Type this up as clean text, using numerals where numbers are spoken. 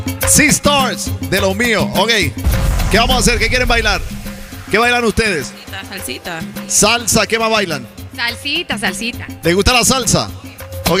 Sisters, de lo mío. Ok. ¿Qué vamos a hacer? ¿Qué quieren bailar? ¿Qué bailan ustedes? Salsita. Salsa, ¿qué más bailan? Salsita, salsita. ¿Les gusta la salsa?